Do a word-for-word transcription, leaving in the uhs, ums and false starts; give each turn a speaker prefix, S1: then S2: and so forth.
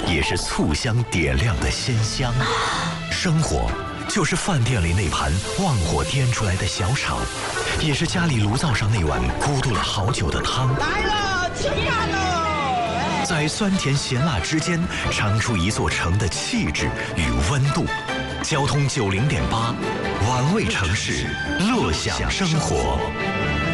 S1: 也是醋香点亮的鲜香。生活就是饭店里那盘旺火颠出来的小炒，也是家里炉灶上那碗咕嘟了好久的汤。
S2: 来了，吃饭喽！
S1: 在酸甜咸辣之间，尝出一座城的气质与温度。交通九零点八，玩味城市，乐享生活。